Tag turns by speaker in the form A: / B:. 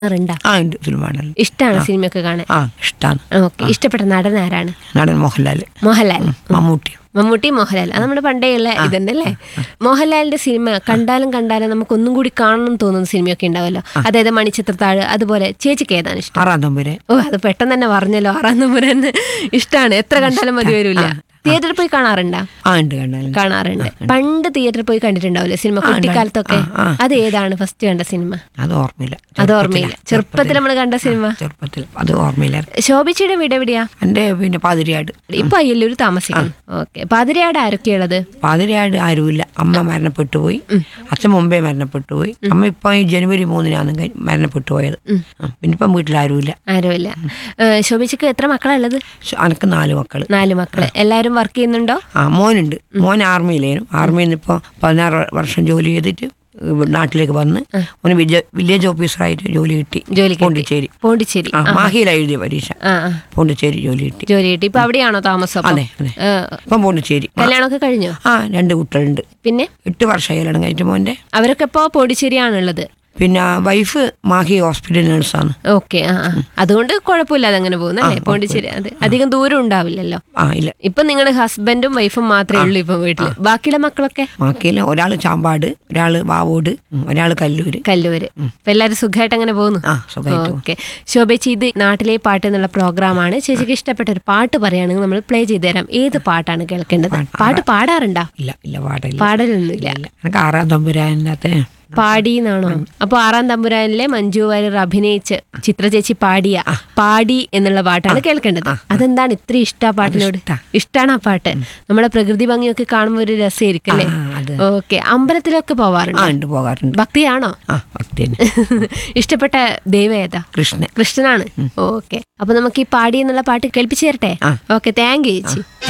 A: റുണ്ടാ
B: ആ ഉണ്ട്, ഫിലിം കാണലുണ്ട്.
A: ഇഷ്ടമാണ് സിനിമയൊക്കെ കാണാൻ?
B: ആ ഇഷ്ടമാണ്.
A: ഓക്കെ. ഇഷ്ടപ്പെട്ട നടൻ ആരാണ്?
B: നടൻ മോഹൻലാൽ,
A: മോഹൻലാൽ.
B: മമ്മൂട്ടി.
A: മമ്മൂട്ടി, മോഹൻലാൽ, അത് നമ്മുടെ പണ്ടേയുള്ള ഇതന്നല്ലേ. മോഹൻലാലിന്റെ സിനിമ കണ്ടാലും നമുക്ക് ഒന്നും കൂടി കാണണം തോന്നുന്ന സിനിമയൊക്കെ ഉണ്ടാവല്ലോ. അതായത് മണിച്ചിത്രത്താഴ്, അതുപോലെ. ചേച്ചിക്ക് ഏതാണ് ഇഷ്ടം?
B: 6-ാം തമ്പുരാൻ.
A: ഓ, അത് പെട്ടെന്ന് തന്നെ പറഞ്ഞല്ലോ. 6-ാം തമ്പുരാൻ ഇഷ്ടമാണ്. എത്ര കണ്ടാലും മതി വരില്ല. തിയേറ്ററിൽ പോയി കാണാറുണ്ടോ?
B: ആ ഉണ്ട്,
A: കാണാറുണ്ട്. പണ്ട് തിയേറ്ററിൽ പോയി കണ്ടിട്ടുണ്ടാവില്ലേ സിനിമ കുട്ടിക്കാലത്തൊക്കെ? അത് ഏതാണ് ഫസ്റ്റ് കണ്ട സിനിമ?
B: അത് ഓർമ്മയില്ല.
A: അത് ഓർമ്മയില്ല. ചെറുപ്പത്തിൽ നമ്മൾ കണ്ട സിനിമ?
B: ചെറുപ്പത്തിൽ അത് ഓർമ്മയില്ല.
A: ശോഭിച്ചയുടെ വീട് എവിടെയാ?
B: എൻ്റെ പിന്നെ പാതിരിയാട്.
A: ഇപ്പൊ അയ്യല്ലൂർ താമസിക്കുന്നു. ഓക്കെ. പാതിരിയാട് ആരൊക്കെയുള്ളത്?
B: പാതിരിയാട് ആരുമില്ല. അമ്മ മരണപ്പെട്ടു പോയി, അച്ഛൻ മുമ്പേ മരണപ്പെട്ടു പോയി. അമ്മ ഇപ്പൊ ഈ ജനുവരി 3-നാണ് മരണപ്പെട്ടു പോയത്. പിന്നെ ഇപ്പം വീട്ടിൽ ആരുമില്ല.
A: ശോഭിച്ചക്ക് എത്ര മക്കളാ ഉള്ളത്?
B: എനിക്ക് 4 മക്കള്.
A: 4 മക്കള്. എല്ലാരും വർക്ക് ചെയ്യുന്നുണ്ടോ?
B: ആ, മോനുണ്ട്. മോൻ ആർമിയിലേനും. ആർമിയിൽ നിന്ന് ഇപ്പോൾ 16 വർഷം ജോലി ചെയ്തിട്ട് നാട്ടിലേക്ക് വന്ന് ഓന് വില്ലേജ് ഓഫീസറായിട്ട് ജോലി കിട്ടി. പോണ്ടിച്ചേരി. മാഹിയിലാണ് എഴുതിയ പരീക്ഷ. പോണ്ടിച്ചേരി ജോലി കിട്ടി.
A: ഇപ്പൊ അവിടെയാണോ താമസം?
B: അതെ. ഇപ്പം പോണ്ടിച്ചേരി.
A: കല്യാണമൊക്കെ കഴിഞ്ഞോ? ആ,
B: 2 കുട്ടികളുണ്ട്.
A: പിന്നെ
B: 8 വർഷം കല്യാണം കഴിഞ്ഞിട്ട് മോന്റെ.
A: അവരൊക്കെ ഇപ്പൊ പോണ്ടിച്ചേരിയാണുള്ളത്.
B: പിന്നെ വൈഫ് മാഹി ഹോസ്പിറ്റൽ നഴ്സാണ്.
A: ഓക്കെ. അതുകൊണ്ട് കുഴപ്പമില്ലാതെ അങ്ങനെ പോകുന്നല്ലേ പോണ്ടിച്ചേരി? അത് അധികം ദൂരം ഉണ്ടാവില്ലല്ലോ.
B: ഇല്ല.
A: ഇപ്പൊ നിങ്ങളുടെ ഹസ്ബൻഡും വൈഫും മാത്രമേ ഉള്ളൂ ഇപ്പൊ വീട്ടില്? ബാക്കിയുള്ള മക്കളൊക്കെ?
B: ബാക്കിയുള്ള ഒരാള് ചാമ്പാട്, ഒരാള് വാവോട്, ഒരാള് കല്ലൂര്.
A: ഇപ്പൊ എല്ലാരും സുഖമായിട്ട് അങ്ങനെ പോകുന്നു. ഓക്കെ. ശോഭേച്ചി, ഇത് നാട്ടിലെ പാട്ട് എന്നുള്ള പ്രോഗ്രാമാണ്. ചേച്ചിക്ക് ഇഷ്ടപ്പെട്ട ഒരു പാട്ട് പറയുകയാണെങ്കിൽ നമ്മൾ പ്ലേ ചെയ്ത് തരാം. ഏത് പാട്ടാണ് കേൾക്കേണ്ടത്? പാട്ട് പാടാറുണ്ടോ?
B: ഇല്ല,
A: പാടലൊന്നുമില്ല.
B: എനിക്ക് 6-ാം തമ്പുരാനകത്ത്
A: പാടിന്നാണോ? അപ്പൊ 6-ാം തമ്പുരാനിലെ മഞ്ജു വാര്യർ അഭിനയിച്ച് ചിത്ര ചേച്ചി പാടി എന്നുള്ള പാട്ടാണ് കേൾക്കേണ്ടത്. അതെന്താണ് ഇത്ര ഇഷ്ട പാട്ടിനോട്? ഇഷ്ടമാണ് ആ പാട്ട്. നമ്മളെ പ്രകൃതി ഭംഗിയൊക്കെ കാണുമ്പോൾ ഒരു രസമായിരിക്കും അല്ലേ? ഓക്കെ. അമ്പലത്തിലൊക്കെ പോവാറുണ്ട്? ഭക്തിയാണോ? ഇഷ്ടപ്പെട്ട ദൈവം ഏതാ? കൃഷ്ണനാണ്. ഓക്കെ. അപ്പൊ നമുക്ക് ഈ പാടി എന്നുള്ള പാട്ട് കേൾപ്പിച്ചു തരട്ടെ? ഓക്കെ. താങ്ക് യു ചേച്ചി.